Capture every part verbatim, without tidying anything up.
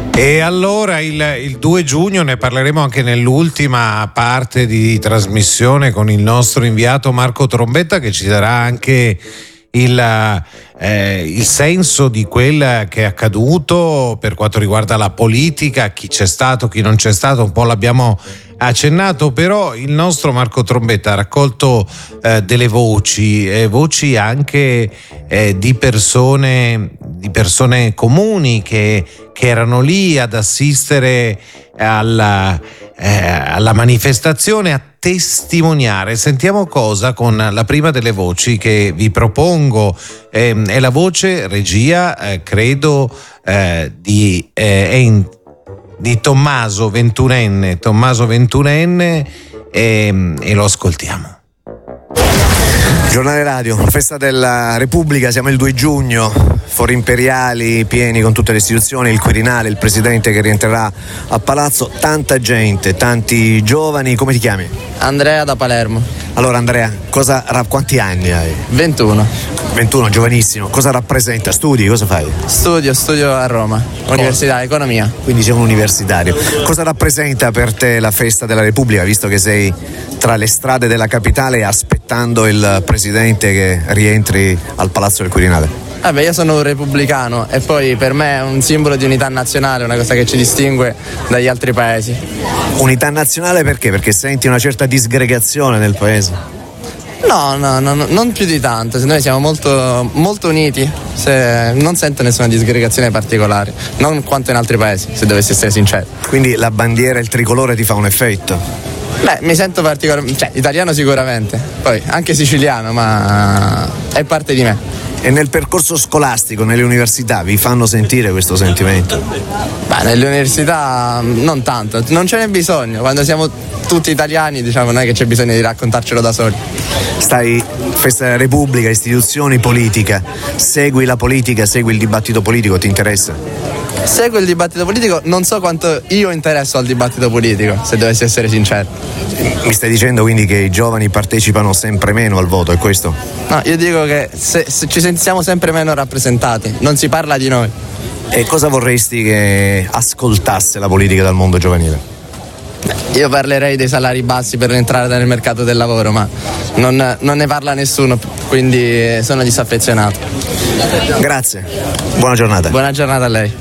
E allora il, il due giugno ne parleremo anche nell'ultima parte di trasmissione con il nostro inviato Marco Trombetta, che ci darà anche il, eh, il senso di quel che è accaduto per quanto riguarda la politica, chi c'è stato, chi non c'è stato, un po' l'abbiamo accennato, però il nostro Marco Trombetta ha raccolto eh, delle voci, eh, voci anche eh, di persone, di persone comuni che, che erano lì ad assistere alla, eh, alla manifestazione, a testimoniare. Sentiamo cosa con la prima delle voci che vi propongo, eh, è la voce regia, eh, credo, eh, di eh, di Tommaso ventunenne, Tommaso ventunenne e, e lo ascoltiamo. Giornale radio, festa della Repubblica, siamo il due giugno, fori imperiali pieni con tutte le istituzioni, il Quirinale, il presidente che rientrerà a palazzo, tanta gente, tanti giovani. Come ti chiami? Andrea da Palermo. Allora Andrea, cosa, quanti anni hai? ventuno. ventuno, giovanissimo. Cosa rappresenta? Studi? Cosa fai? Studio, studio a Roma, Università, Economia. Quindi sei un universitario. Cosa rappresenta per te la festa della Repubblica, visto che sei tra le strade della capitale aspettando il presidente che rientri al Palazzo del Quirinale? Vabbè, io sono un repubblicano e poi per me è un simbolo di unità nazionale, una cosa che ci distingue dagli altri paesi. Unità nazionale perché? Perché senti una certa disgregazione nel paese? No, no, no, non più di tanto, noi siamo molto, molto uniti, se non sento nessuna disgregazione particolare, non quanto in altri paesi, se dovessi essere sincero. Quindi la bandiera e il tricolore ti fa un effetto? Beh, mi sento particolarmente, cioè italiano sicuramente, poi anche siciliano, ma è parte di me. E nel percorso scolastico, nelle università, vi fanno sentire questo sentimento? Beh, nelle università non tanto, non ce n'è bisogno, quando siamo tutti italiani diciamo non è che c'è bisogno di raccontarcelo da soli. Stai, festa della Repubblica, istituzioni, politica, segui la politica, segui il dibattito politico, ti interessa? Seguo il dibattito politico, non so quanto io interesso al dibattito politico, se dovessi essere sincero. Mi stai dicendo quindi che i giovani partecipano sempre meno al voto, è questo? No, io dico che se, se ci sentiamo sempre meno rappresentati, non si parla di noi. E cosa vorresti che ascoltasse la politica dal mondo giovanile? Io parlerei dei salari bassi per entrare nel mercato del lavoro, ma non, non ne parla nessuno, quindi sono disaffezionato. Grazie, buona giornata. Buona giornata a lei.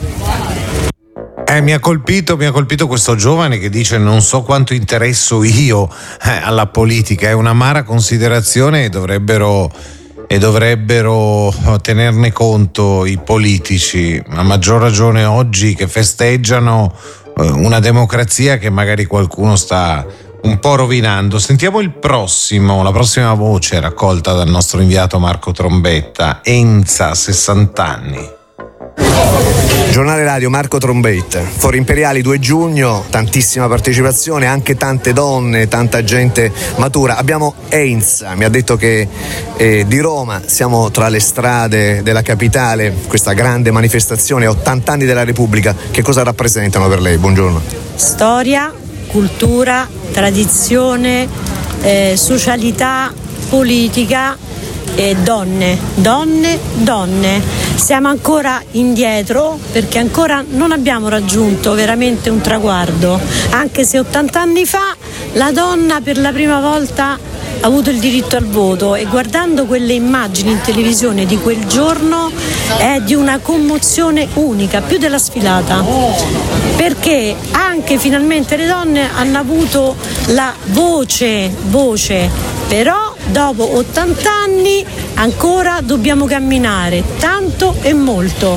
Eh, mi ha colpito, mi ha colpito questo giovane che dice non so quanto interesso io eh, alla politica, è un'amara considerazione e dovrebbero, e dovrebbero tenerne conto i politici, a maggior ragione oggi che festeggiano eh, una democrazia che magari qualcuno sta un po' rovinando. Sentiamo il prossimo, la prossima voce raccolta dal nostro inviato Marco Trombetta, Enza, sessanta anni. Giornale radio, Marco Trombetta, fori imperiali due giugno, tantissima partecipazione, anche tante donne, tanta gente matura. Abbiamo Enza, mi ha detto che eh, di Roma, siamo tra le strade della capitale, questa grande manifestazione, ottanta anni della Repubblica, che cosa rappresentano per lei? Buongiorno. Storia, cultura, tradizione, eh, socialità, politica. E donne, donne, donne. Siamo ancora indietro perché ancora non abbiamo raggiunto veramente un traguardo, anche se ottanta anni fa la donna per la prima volta ha avuto il diritto al voto, e guardando quelle immagini in televisione di quel giorno è di una commozione unica, più della sfilata, perché anche finalmente le donne hanno avuto la voce, voce, però dopo ottanta anni ancora dobbiamo camminare tanto e molto.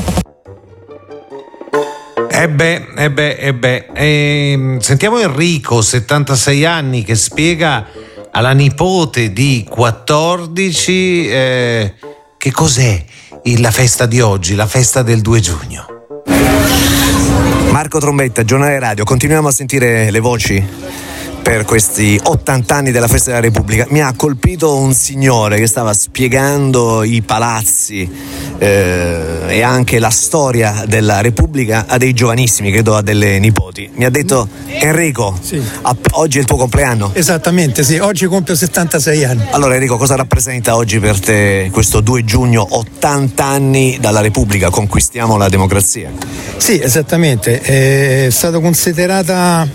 E beh, e beh, e beh. E sentiamo Enrico, settantasei anni, che spiega alla nipote di quattordici eh, che cos'è la festa di oggi, la festa del due giugno. Marco Trombetta, Giornale radio, continuiamo a sentire le voci per questi ottanta anni della Festa della Repubblica. Mi ha colpito un signore che stava spiegando i palazzi eh, e anche la storia della Repubblica a dei giovanissimi, credo a delle nipoti. Mi ha detto: Enrico, sì. a, oggi è il tuo compleanno? Esattamente, sì, oggi compio settantasei anni. Allora Enrico, cosa rappresenta oggi per te questo due giugno, ottanta anni dalla Repubblica, conquistiamo la democrazia? Sì, esattamente, è stata considerata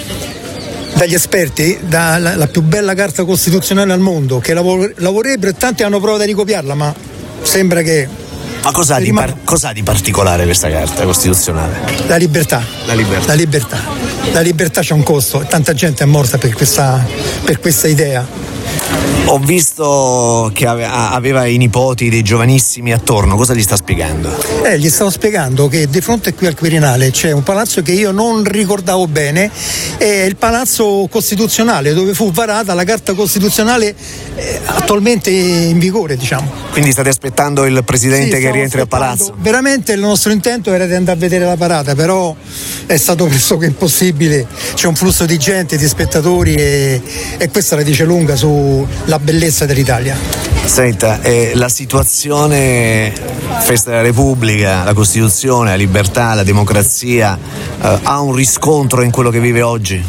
dagli esperti da la, la più bella carta costituzionale al mondo, che lavor, lavorerebbero e tanti hanno provato a ricopiarla, ma sembra che... Ma cos'ha di, par- cos'ha di particolare questa carta costituzionale? La libertà. La libertà. La libertà. La libertà c'ha un costo, tanta gente è morta per questa, per questa idea. Ho visto che aveva i nipoti dei giovanissimi attorno, cosa gli sta spiegando? Eh, gli stavo spiegando che di fronte qui al Quirinale c'è un palazzo che io non ricordavo bene, è il palazzo costituzionale dove fu varata la carta costituzionale eh, attualmente in vigore, diciamo. Quindi state aspettando il presidente sì, che rientri al palazzo? Veramente il nostro intento era di andare a vedere la parata, però è stato pressoché impossibile, c'è un flusso di gente, di spettatori e, e questa la dice lunga sulla bellezza dell'Italia. Senta, eh, la situazione Festa della Repubblica, la Costituzione, la libertà, la democrazia eh, ha un riscontro in quello che vive oggi?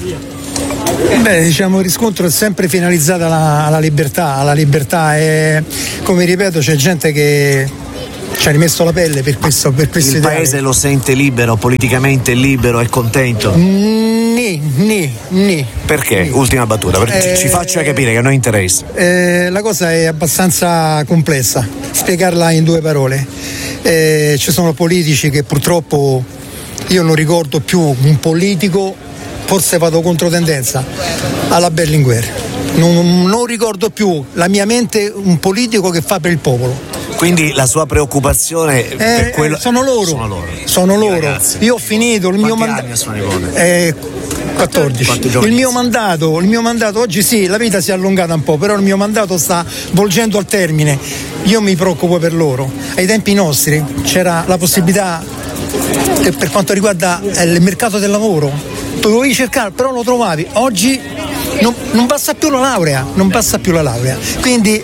Beh, diciamo il riscontro è sempre finalizzato alla, alla libertà, alla libertà e come ripeto c'è gente che ci ha rimesso la pelle per questo, per questo il ideale. Paese lo sente libero, politicamente libero e contento? Ni, ni, ni. Perché? Ni. Ultima battuta, perché eh, ci faccia capire che a noi interessa. Eh, la cosa è abbastanza complessa, spiegarla in due parole. Eh, ci sono politici che purtroppo io non ricordo più un politico, forse vado contro tendenza, alla Berlinguer. Non, non ricordo più la mia mente un politico che fa per il popolo. Quindi la sua preoccupazione eh, per quello... eh, sono loro, sono loro. Sono loro. Ragazzi. Io ho finito il Quanti mio mandato. Anni a suo nipote? Eh, quattordici. Il mio mandato, il mio mandato oggi sì, la vita si è allungata un po', però il mio mandato sta volgendo al termine. Io mi preoccupo per loro. Ai tempi nostri c'era la possibilità eh, per quanto riguarda eh, il mercato del lavoro. Dovevi cercare, però lo trovavi. Oggi non, non basta più la laurea, non basta più la laurea. Quindi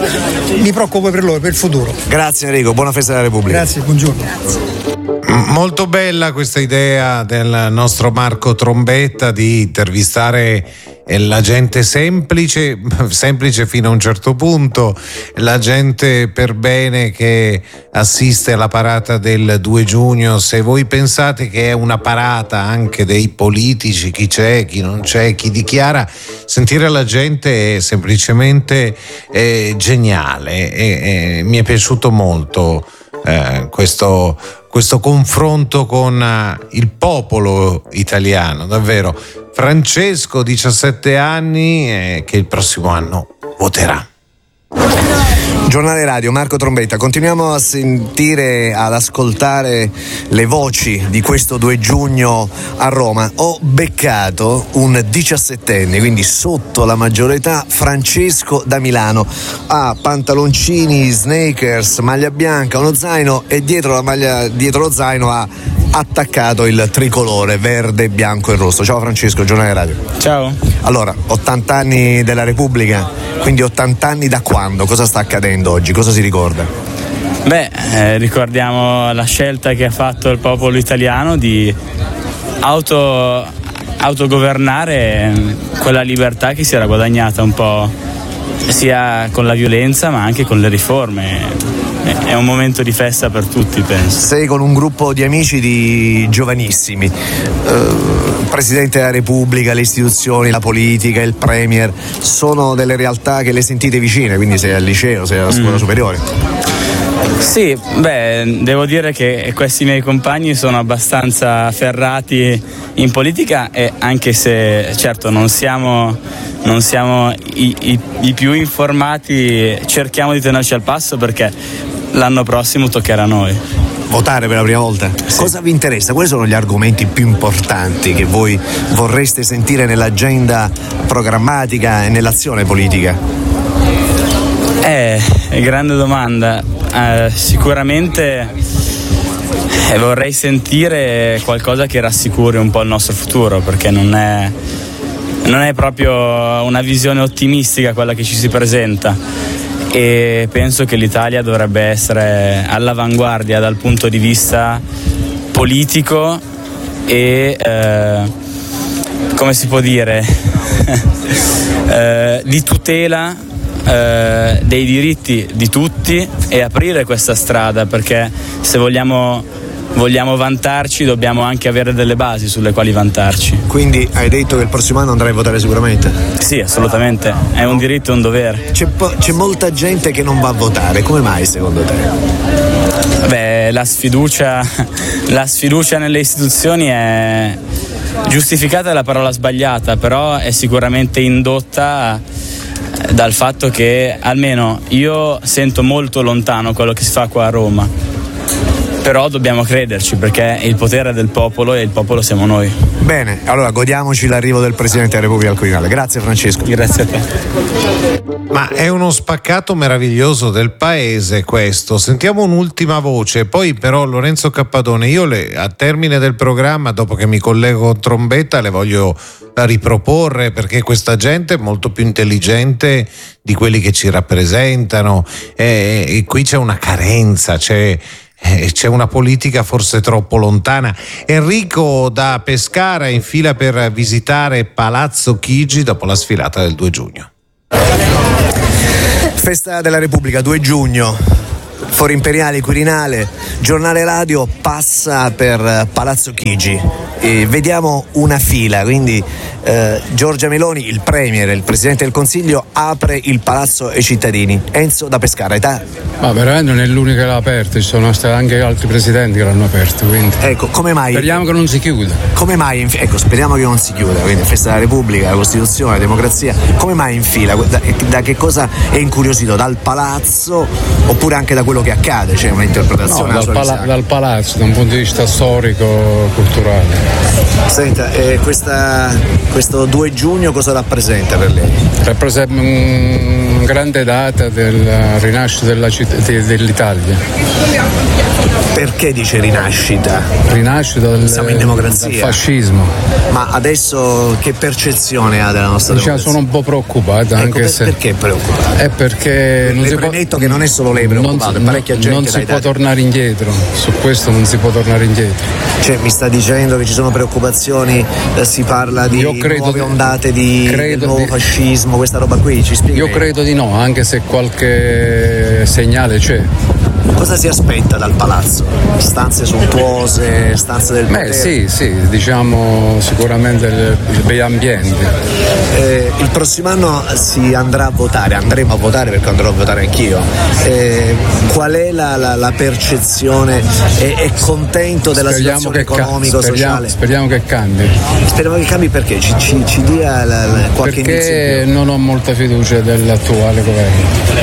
mi preoccupo per loro, per il futuro. Grazie Enrico, buona Festa della Repubblica. Grazie, buongiorno. Molto bella questa idea del nostro Marco Trombetta di intervistare la gente semplice, semplice fino a un certo punto, la gente per bene che assiste alla parata del due giugno. Se voi pensate che è una parata anche dei politici, chi c'è, chi non c'è, chi dichiara, sentire la gente è semplicemente eh, geniale e, e mi è piaciuto molto eh, questo questo confronto con il popolo italiano, davvero. Francesco, diciassette anni, eh, che il prossimo anno voterà. Giornale radio, Marco Trombetta, continuiamo a sentire, ad ascoltare le voci di questo due giugno a Roma. Ho beccato un diciassettenne, quindi sotto la maggiore età, Francesco da Milano. Ha pantaloncini, sneakers, maglia bianca, uno zaino e dietro la maglia, dietro lo zaino ha attaccato il tricolore verde, bianco e rosso. Ciao Francesco, Giornale radio. Ciao. Allora, ottanta anni della Repubblica, quindi ottanta anni da quando? Cosa sta accadendo oggi? Cosa si ricorda? Beh, eh, ricordiamo la scelta che ha fatto il popolo italiano di auto, autogovernare quella libertà che si era guadagnata un po' sia con la violenza ma anche con le riforme. È un momento di festa per tutti, penso. Sei con un gruppo di amici di giovanissimi, eh, Presidente della Repubblica, le istituzioni, la politica, il Premier, sono delle realtà che le sentite vicine, quindi sei al liceo, sei alla scuola mm. superiore. Sì, beh, devo dire che questi miei compagni sono abbastanza ferrati in politica e anche se certo non siamo, non siamo i, i, i più informati, cerchiamo di tenerci al passo perché l'anno prossimo toccherà a noi. Votare per la prima volta? Sì. Cosa vi interessa? Quali sono gli argomenti più importanti che voi vorreste sentire nell'agenda programmatica e nell'azione politica? Eh, grande domanda. Eh, sicuramente eh, vorrei sentire qualcosa che rassicuri un po' il nostro futuro, perché non è, non è proprio una visione ottimistica quella che ci si presenta, e penso che l'Italia dovrebbe essere all'avanguardia dal punto di vista politico e eh, come si può dire eh, di tutela eh, dei diritti di tutti, e aprire questa strada, perché se vogliamo vogliamo vantarci dobbiamo anche avere delle basi sulle quali vantarci. Quindi hai detto che il prossimo anno andrai a votare sicuramente? Sì, assolutamente, è un diritto e un dovere. C'è, po- c'è molta gente che non va a votare, come mai secondo te? Beh, la sfiducia, la sfiducia nelle istituzioni è giustificata, è la parola sbagliata, però è sicuramente indotta dal fatto che almeno io sento molto lontano quello che si fa qua a Roma. Però dobbiamo crederci, perché il potere è del popolo e il popolo siamo noi. Bene, allora godiamoci l'arrivo del Presidente della Repubblica al Quirinale. Grazie Francesco. Grazie a te. Ma è uno spaccato meraviglioso del paese questo. Sentiamo un'ultima voce, poi però Lorenzo Cappadone, io le, a termine del programma, dopo che mi collego con Trombetta, le voglio riproporre, perché questa gente è molto più intelligente di quelli che ci rappresentano, e, e qui c'è una carenza, c'è c'è una politica forse troppo lontana. Enrico da Pescara in fila per visitare Palazzo Chigi dopo la sfilata del due giugno. Festa della Repubblica, due giugno, Foro Imperiale, Quirinale, giornale radio passa per Palazzo Chigi e vediamo una fila, quindi eh, Giorgia Meloni, il Premier, il Presidente del Consiglio, apre il palazzo ai cittadini. Enzo da Pescara, età? Ma veramente non è l'unica che l'ha aperto, ci sono stati anche altri presidenti che l'hanno aperto, quindi ecco, come mai? Speriamo che non si chiuda. Come mai? Ecco, speriamo che non si chiuda, quindi Festa della Repubblica, la Costituzione, la democrazia, come mai in fila? Da, da che cosa è incuriosito? Dal palazzo oppure anche da quello che accade? C'è un'interpretazione? No, dal, pala- dal palazzo, da un punto di vista storico, culturale. Senta, eh, questa, questo due giugno cosa rappresenta per lei? Rappresenta una grande data della rinascita della citt- dell'Italia. Perché dice rinascita? Rinascita del, Siamo in democrazia. Del fascismo. Ma adesso che percezione ha della nostra diciamo, democrazia? Sono un po' preoccupato, ecco, anche per, se perché preoccupato? È perché non le si premetto può, che non è solo lei preoccupato, non, è parecchia gente. Non si può Italia. tornare indietro, su questo non si può tornare indietro. Cioè mi sta dicendo che ci sono preoccupazioni, eh, si parla di nuove ondate di, di nuovo di, fascismo, questa roba qui, ci spieghi? Io credo di no, anche se qualche segnale c'è. Cosa si aspetta dal palazzo? Stanze sontuose, stanze del potere? Beh sì, sì, diciamo sicuramente il, il bei ambiente. Eh, il prossimo anno si andrà a votare, andremo a votare perché andrò a votare anch'io. Eh, qual è la, la, la percezione? È, è contento della speriamo situazione speriamo, economico-sociale? Speriamo che cambi. Speriamo che cambi perché? Ci, ci, ci dia la, la, qualche perché non ho molta fiducia dell'attuale governo.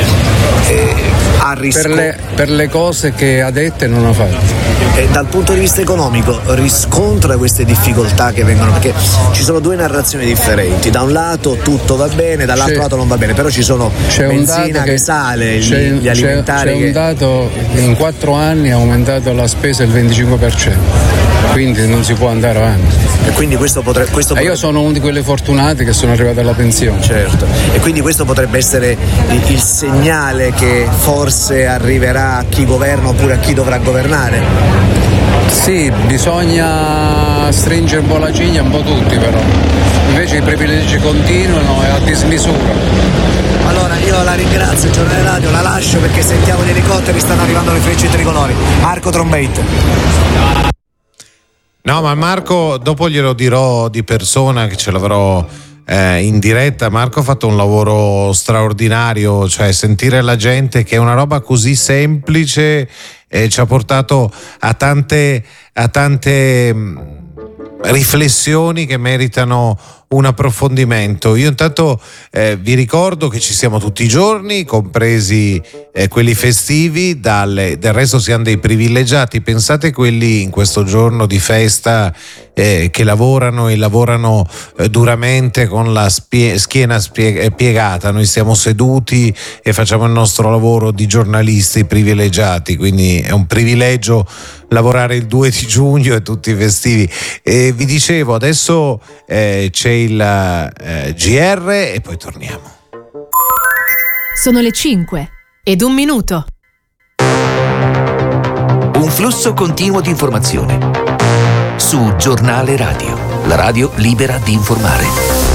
Eh, Risco... per, le, per le cose che ha dette non ha fatto. E dal punto di vista economico riscontra queste difficoltà che vengono, perché ci sono due narrazioni differenti, da un lato tutto va bene, dall'altro c'è, lato non va bene, però ci sono c'è benzina un dato che, che sale, c'è, gli alimentari c'è, c'è che... un dato, in quattro anni ha aumentato la spesa il venticinque per cento, quindi non si può andare avanti. E quindi questo potrebbe, questo potrebbe... io sono uno di quelli fortunati che sono arrivato alla pensione. Certo, e quindi questo potrebbe essere il, il segnale che forse arriverà a chi governa oppure a chi dovrà governare. Sì, bisogna stringere un po' la ciglia, un po' tutti però, invece i privilegi continuano e a dismisura. Allora io la ringrazio, giornale radio, la lascio perché sentiamo gli elicotteri, stanno arrivando le frecce tricolori. Marco Trombetta. No, ma Marco, dopo glielo dirò di persona, che ce l'avrò eh, in diretta. Marco ha fatto un lavoro straordinario, cioè sentire la gente, che è una roba così semplice, eh, ci ha portato a tante, a tante mh, riflessioni che meritano un approfondimento. Io intanto eh, vi ricordo che ci siamo tutti i giorni, compresi eh, quelli festivi, dalle, del resto siamo dei privilegiati. Pensate quelli in questo giorno di festa eh, che lavorano e lavorano eh, duramente con la spie- schiena spie- piegata. Noi siamo seduti e facciamo il nostro lavoro di giornalisti privilegiati, quindi è un privilegio lavorare il due di giugno e tutti i festivi. E vi dicevo, adesso eh, c'è il eh, G R e poi torniamo. Sono le cinque ed un minuto. Un flusso continuo di informazione su Giornale Radio, la radio libera di informare.